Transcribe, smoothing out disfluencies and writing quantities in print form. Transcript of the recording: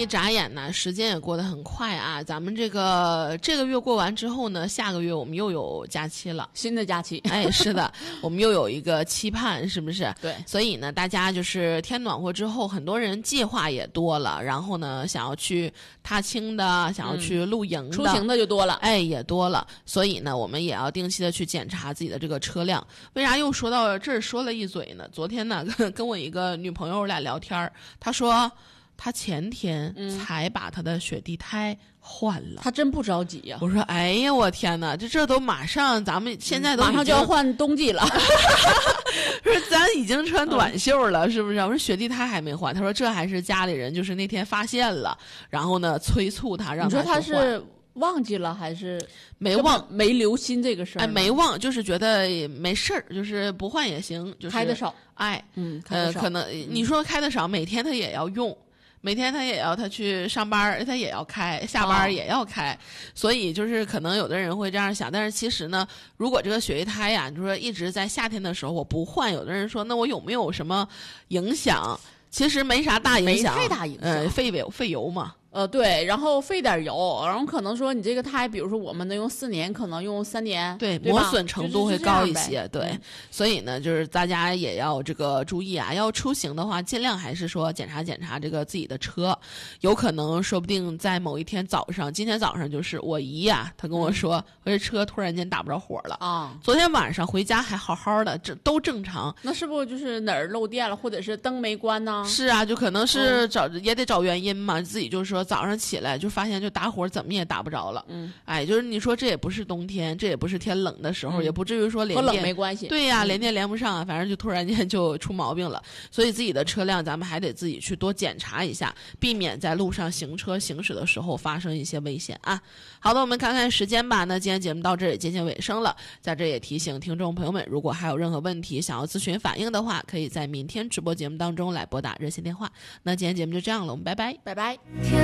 一眨眼呢，时间也过得很快啊。咱们这个月过完之后呢，下个月我们又有假期了， 新的假期。 哎，是的，我们又有一个期盼，是不是？ 对。 所以呢，大家就是天暖和之后，很多人计划也多了，然后呢，想要去踏青的，想要去露营的， 出行的就多了， 哎，也多了。所以呢，我们也要定期的去检查自己的这个车辆。为啥又说到这儿说了一嘴呢？昨天呢，跟我一个女朋友俩聊天，她说她前天才把她的雪地胎换了。 她真不着急呀。 我说哎呀，我天哪，这都马上，咱们现在都马上就要换冬季了。 说咱已经穿短袖了，是不是？我说雪地胎还没换，她说这还是家里人就是那天发现了，然后呢催促她让她去换。 你说她是忘记了还是没忘， 没留心这个事儿？ 哎，没忘，就是觉得没事儿，就是不换也行，就是开的少。 哎， 开的少。 可能你说开的少，每天他也要用，每天他也要他去上班，他也要开，下班也要开，所以就是可能有的人会这样想，但是其实呢，如果这个雪地胎呀，你说一直在夏天的时候我不换，有的人说那我有没有什么影响？其实没啥大影响， 没太大影响， 费油嘛。 对，然后费点油，然后可能说你这个胎，比如说我们能用4年，可能用3年， 对，磨损程度会高一些， 对。 所以呢，就是大家也要这个注意啊，要出行的话，尽量还是说检查这个自己的车，有可能说不定在某一天早上，今天早上就是我姨呀，她跟我说，我这车突然间打不着火了啊， 昨天晚上回家还好好的，这都正常。 那是不是就是哪儿漏电了，或者是灯没关呢？ 是啊，就可能是也得找原因嘛，自己就是说早上起来就发现就打火怎么也打不着了。哎，就是你说这也不是冬天，这也不是天冷的时候，也不至于说连电和冷没关系。 对呀，连电连不上啊，反正就突然间就出毛病了。所以自己的车辆咱们还得自己去多检查一下，避免在路上行驶的时候发生一些危险啊。好的，我们看看时间吧。那今天节目到这里接近尾声了，在这也提醒听众朋友们，如果还有任何问题想要咨询反映的话，可以在明天直播节目当中来拨打热线电话。那今天节目就这样了，我们拜拜， 拜拜。